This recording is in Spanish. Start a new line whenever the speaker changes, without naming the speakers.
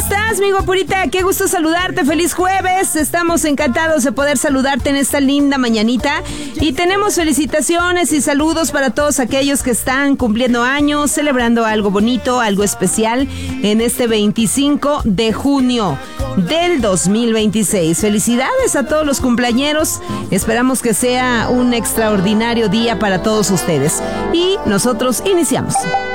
estás, mi guapurita? Qué gusto saludarte, feliz jueves. Estamos encantados de poder saludarte en esta linda mañanita. Y tenemos felicitaciones y saludos para todos aquellos que están cumpliendo años, celebrando algo bonito, algo especial en este 25 de junio del 2026. Felicidades a todos los cumpleañeros. Esperamos que sea un extraordinario día para todos ustedes. Y nosotros iniciamos.